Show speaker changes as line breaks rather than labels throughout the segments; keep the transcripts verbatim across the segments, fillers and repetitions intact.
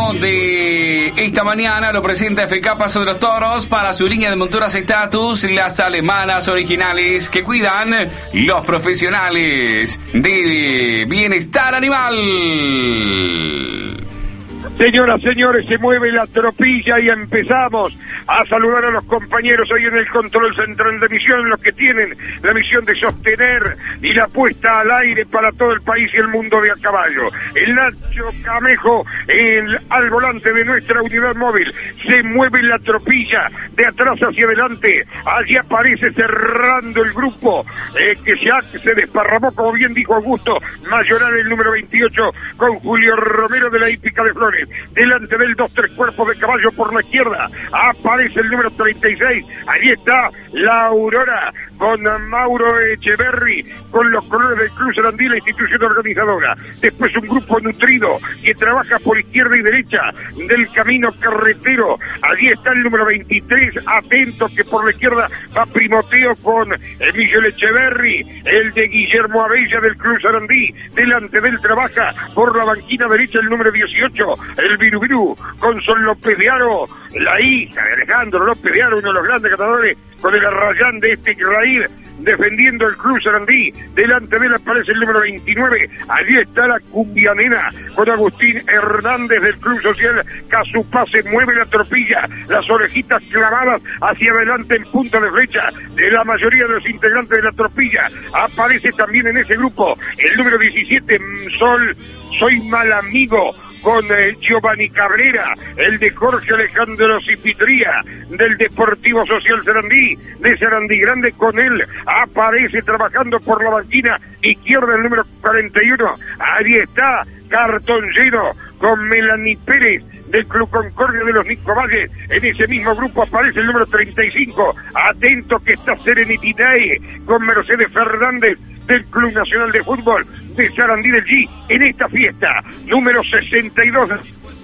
Luego de esta mañana lo presenta F K Paso de los Toros para su línea de monturas Status, las alemanas originales que cuidan los profesionales de bienestar animal.
Señoras, señores, se mueve la tropilla y empezamos a saludar a los compañeros ahí en el control central de misión, los que tienen la misión de sostener y la puesta al aire para todo el país y el mundo de a caballo. El Nacho Camejo el, al volante de nuestra unidad móvil. Se mueve la tropilla de atrás hacia adelante. Allí aparece cerrando el grupo eh, que ya se desparramó, como bien dijo Augusto Mayoral, el número veintiocho, con Julio Romero de la Hípica de Flores. Delante del dos, tres cuerpos de caballo por la izquierda aparece el número treinta y seis, allí está la Aurora con Mauro Echeverri, con los colores del Club Sarandí, la institución organizadora. Después un grupo nutrido que trabaja por izquierda y derecha del camino carretero. Allí está el número veintitrés, atento, que por la izquierda va primoteo con Miguel Echeverri, el de Guillermo Abella del Club Sarandí. Delante del trabaja por la banquina derecha el número dieciocho, el Virubiru, con Son López de Aro, la hija de Alejandro López de Aro, uno de los grandes ganadores, con el Arrayán de este Raír, defendiendo el Club Sarandí. Delante de él aparece el número veintinueve, allí está la Cumbianena, con Agustín Hernández del Club Social Casupá. Se mueve la tropilla, las orejitas clavadas hacia adelante en punta de flecha de la mayoría de los integrantes de la tropilla. Aparece también en ese grupo el número diecisiete, Sol, Soy Mal Amigo, con eh, Giovanni Cabrera, el de Jorge Alejandro Cipitría, del Deportivo Social Sarandí, de Sarandí Grande. Con él aparece trabajando por la banquina izquierda el número cuarenta y uno, ahí está Cartonllero, con Melanie Pérez del Club Concordia de los Nico Valles. En ese mismo grupo aparece el número treinta y cinco, atento que está Serenity Day, con Mercedes Fernández del Club Nacional de Fútbol de Sarandí del G, en esta fiesta número sesenta y dos.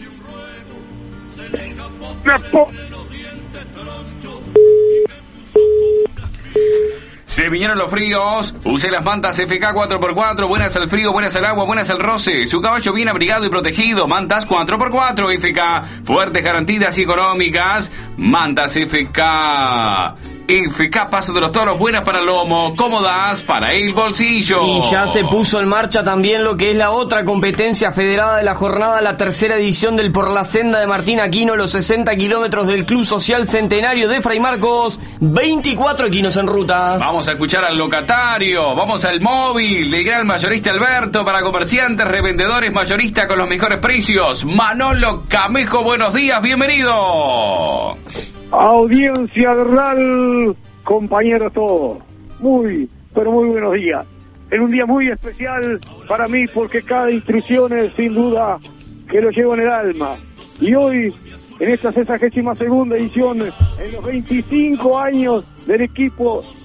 Se vinieron los fríos, use las mantas F K cuatro por cuatro, buenas al frío, buenas al agua, buenas al roce, su caballo bien abrigado y protegido, mantas cuatro por cuatro F K, fuertes, garantidas y económicas, mantas F K. F K Paso de los Toros, buenas para el lomo, cómodas para el bolsillo.
Y ya se puso en marcha también lo que es la otra competencia federada de la jornada, la tercera edición del Por la Senda de Martín Aquino, los sesenta kilómetros del Club Social Centenario de Fray Marcos, veinticuatro equinos en ruta.
Vamos a escuchar al locatario, vamos al móvil del gran mayorista Alberto, para comerciantes, revendedores, mayoristas con los mejores precios. Manolo Camejo, buenos días, bienvenido.
Audiencia Real, compañeros todos, muy, pero muy buenos días. En un día muy especial para mí, porque cada instrucción es sin duda que lo llevo en el alma. Y hoy, en esta sexagésima segunda edición, en los veinticinco años del equipo